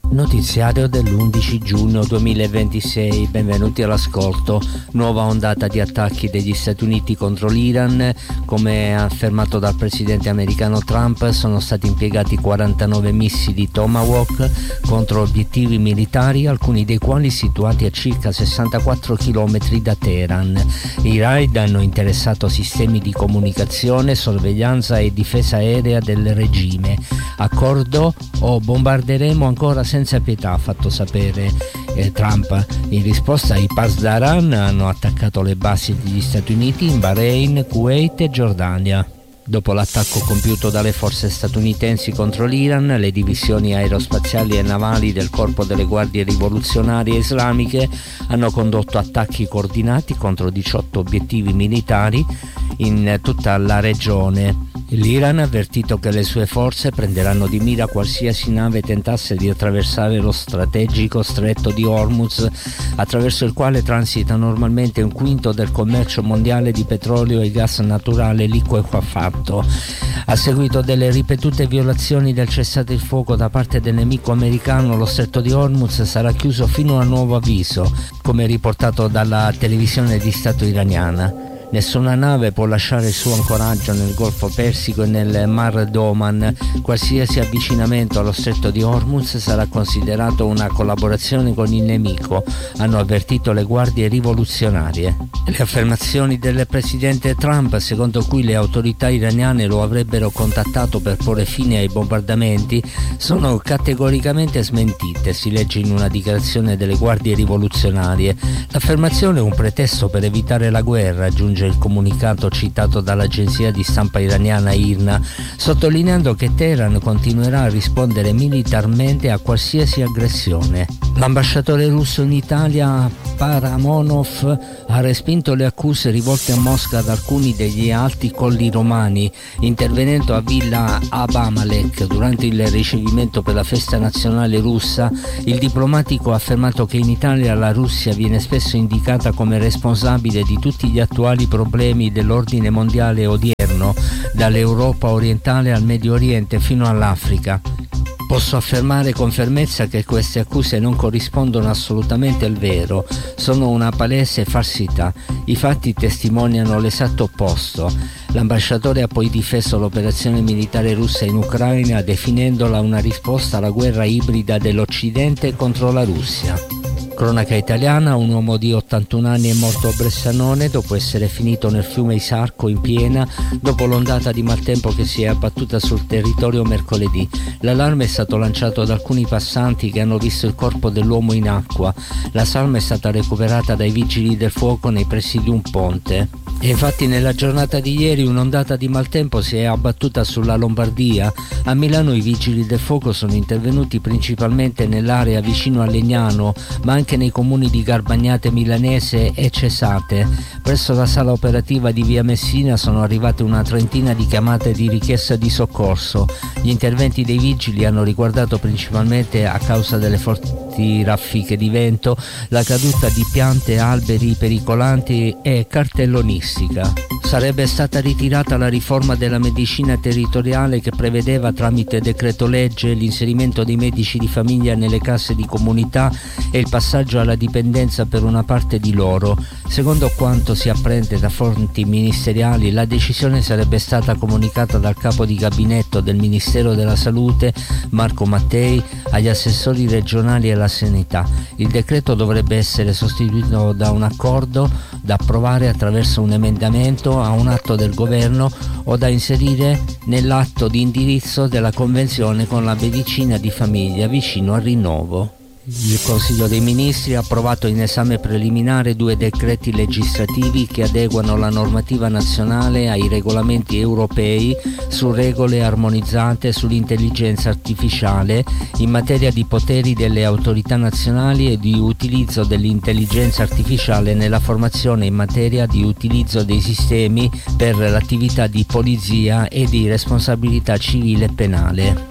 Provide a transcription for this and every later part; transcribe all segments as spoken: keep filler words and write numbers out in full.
Notiziario dell'undici giugno duemilaventisei, benvenuti all'ascolto. Nuova ondata di attacchi degli Stati Uniti contro l'Iran. Come affermato dal presidente americano Trump, sono stati impiegati quarantanove missili Tomahawk contro obiettivi militari, alcuni dei quali situati a circa sessantaquattro chilometri da Teheran. I raid hanno interessato sistemi di comunicazione, sorveglianza e difesa aerea del regime. Accordo o bombarderemo ancora senza senza pietà, ha fatto sapere eh, Trump. In risposta, i Pasdaran hanno attaccato le basi degli Stati Uniti in Bahrain, Kuwait e Giordania. Dopo l'attacco compiuto dalle forze statunitensi contro l'Iran, le divisioni aerospaziali e navali del Corpo delle Guardie Rivoluzionarie Islamiche hanno condotto attacchi coordinati contro diciotto obiettivi militari in tutta la regione. L'Iran ha avvertito che le sue forze prenderanno di mira qualsiasi nave tentasse di attraversare lo strategico stretto di Hormuz, attraverso il quale transita normalmente un quinto del commercio mondiale di petrolio e gas naturale liquefatto. A seguito delle ripetute violazioni del cessate il fuoco da parte del nemico americano, lo stretto di Hormuz sarà chiuso fino a nuovo avviso, come riportato dalla televisione di Stato iraniana. Nessuna nave può lasciare il suo ancoraggio nel Golfo Persico e nel Mar d'Oman. Qualsiasi avvicinamento allo stretto di Hormuz sarà considerato una collaborazione con il nemico, hanno avvertito le guardie rivoluzionarie. Le affermazioni del presidente Trump, secondo cui le autorità iraniane lo avrebbero contattato per porre fine ai bombardamenti, sono categoricamente smentite, si legge in una dichiarazione delle guardie rivoluzionarie. L'affermazione è un pretesto per evitare la guerra, aggiunge il comunicato citato dall'agenzia di stampa iraniana I R N A, sottolineando che Teheran continuerà a rispondere militarmente a qualsiasi aggressione. L'ambasciatore russo in Italia, Paramonov, ha respinto le accuse rivolte a Mosca da alcuni degli alti colli romani, intervenendo a Villa Abamalek durante il ricevimento per la festa nazionale russa. Il diplomatico ha affermato che in Italia la Russia viene spesso indicata come responsabile di tutti gli attuali problemi dell'ordine mondiale odierno, dall'Europa orientale al Medio Oriente fino all'Africa. Posso affermare con fermezza che queste accuse non corrispondono assolutamente al vero, sono una palese falsità. I fatti testimoniano l'esatto opposto. L'ambasciatore ha poi difeso l'operazione militare russa in Ucraina, definendola una risposta alla guerra ibrida dell'Occidente contro la Russia. Cronaca italiana: un uomo di ottantuno anni è morto a Bressanone dopo essere finito nel fiume Isarco in piena dopo l'ondata di maltempo che si è abbattuta sul territorio mercoledì. L'allarme è stato lanciato da alcuni passanti che hanno visto il corpo dell'uomo in acqua. La salma è stata recuperata dai vigili del fuoco nei pressi di un ponte. E infatti nella giornata di ieri un'ondata di maltempo si è abbattuta sulla Lombardia. A Milano i vigili del fuoco sono intervenuti principalmente nell'area vicino a Legnano, ma anche nei comuni di Garbagnate Milanese e Cesate. Presso la sala operativa di via Messina sono arrivate una trentina di chiamate di richiesta di soccorso. Gli interventi dei vigili hanno riguardato principalmente, a causa delle forti raffiche di vento, la caduta di piante, alberi pericolanti e cartellonistica. Sarebbe stata ritirata la riforma della medicina territoriale che prevedeva tramite decreto legge l'inserimento dei medici di famiglia nelle casse di comunità e il passaggio alla dipendenza per una parte di loro. Secondo quanto si apprende da fonti ministeriali, la decisione sarebbe stata comunicata dal capo di gabinetto del Ministero della Salute, Marco Mattei, agli assessori regionali e alla sanità. Il decreto dovrebbe essere sostituito da un accordo da approvare attraverso un emendamento a un atto del governo o da inserire nell'atto di indirizzo della convenzione con la medicina di famiglia vicino al rinnovo. Il Consiglio dei Ministri ha approvato in esame preliminare due decreti legislativi che adeguano la normativa nazionale ai regolamenti europei su regole armonizzate sull'intelligenza artificiale in materia di poteri delle autorità nazionali e di utilizzo dell'intelligenza artificiale nella formazione in materia di utilizzo dei sistemi per l'attività di polizia e di responsabilità civile e penale.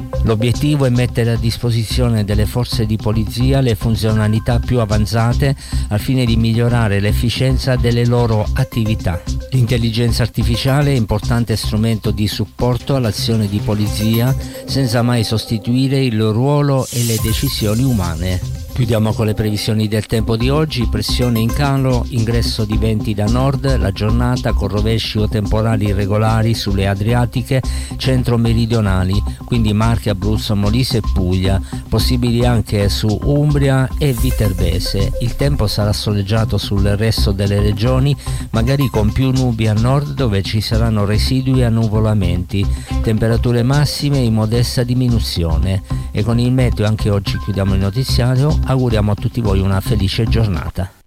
L'obiettivo è mettere a disposizione delle forze di polizia le funzionalità più avanzate al fine di migliorare l'efficienza delle loro attività. L'intelligenza artificiale è importante strumento di supporto all'azione di polizia senza mai sostituire il ruolo e le decisioni umane. Chiudiamo con le previsioni del tempo di oggi: pressione in calo, ingresso di venti da nord, la giornata con rovesci o temporali irregolari sulle Adriatiche centro-meridionali, quindi Marche, Abruzzo, Molise e Puglia, possibili anche su Umbria e Viterbese. Il tempo sarà soleggiato sul resto delle regioni, magari con più nubi a nord dove ci saranno residui annuvolamenti, temperature massime in modesta diminuzione. E con il meteo anche oggi chiudiamo il notiziario. Auguriamo a tutti voi una felice giornata.